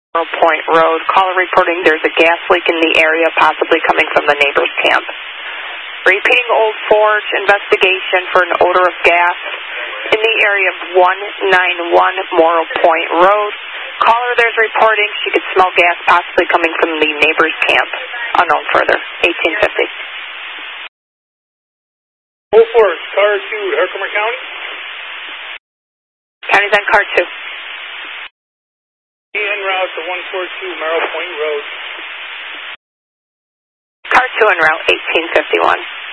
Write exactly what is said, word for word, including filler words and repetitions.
Morrow Point Road. Caller reporting there's a gas leak in the area, possibly coming from the neighbor's camp. Repeating Old Forge, investigation for an odor of gas in the area of one ninety-one Morrow Point Road. Caller, there's reporting she could smell gas possibly coming from the neighbor's camp. Unknown further. eighteen fifty. Old Forge, car two, Herkimer County. County's on car two. En route to one forty-two Morrow Point Road. Car two en route, eighteen fifty-one.